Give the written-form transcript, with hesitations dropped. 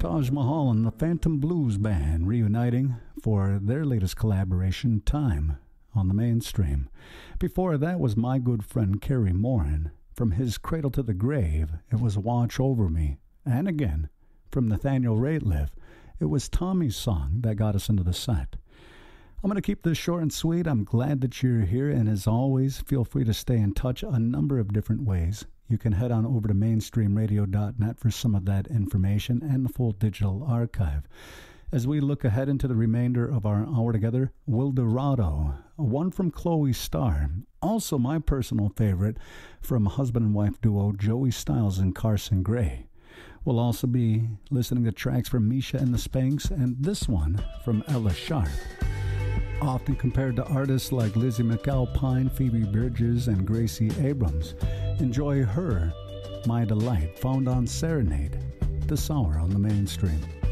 Taj Mahal and the Phantom Blues Band reuniting for their latest collaboration, Time, on the Mainstream. Before that was my good friend Kerry Moran. From his Cradle to the Grave, it was Watch Over Me. And again, from Nathaniel Rateliff, it was Tommy's song that got us into the set. I'm going to keep this short and sweet. I'm glad that you're here, and as always, feel free to stay in touch a number of different ways. You can head on over to mainstreamradio.net for some of that information and the full digital archive. As we look ahead into the remainder of our hour together, Wildorado, one from Chloe Starr, also my personal favorite from husband and wife duo Joey Styles and Carson Gray. We'll also be listening to tracks from Misha and the Spanks, and this one from Ella Sharp. Often compared to artists like Lizzie McAlpine, Phoebe Bridgers, and Gracie Abrams. Enjoy her, My Delight, found on Serenade, this hour on the Mainstream.